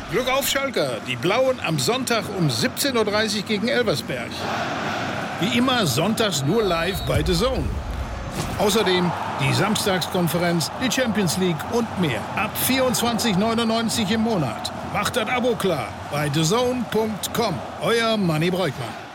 Glück auf, Schalker. Die Blauen am Sonntag um 17:30 Uhr gegen Elversberg. Wie immer sonntags nur live bei The Zone. Außerdem die Samstagskonferenz, die Champions League und mehr. Ab 24,99 € im Monat. Macht das Abo klar bei thezone.com. Euer Manni Breukmann.